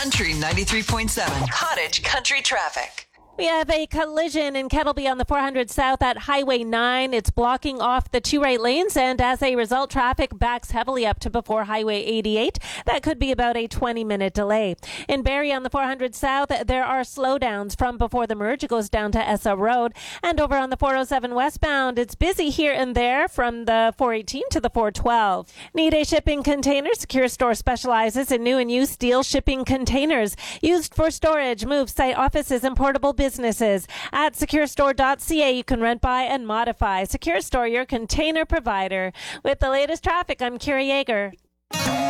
Country 93.7. Cottage Country Traffic. We have a collision in Kettleby on the 400 South at Highway 9. It's blocking off the two right lanes, and as a result, traffic backs heavily up to before Highway 88. That could be about a 20-minute delay. In Barrie on the 400 South, there are slowdowns from before the merge. It goes down to Essa Road. And over on the 407 westbound, it's busy here and there from the 418 to the 412. Need a shipping container? Secure Store specializes in new and used steel shipping containers used for storage, move site offices, and portable businesses. At securestore.ca, you can rent, buy, and modify. Secure Store, your container provider. With the latest traffic, I'm Kira Yeager.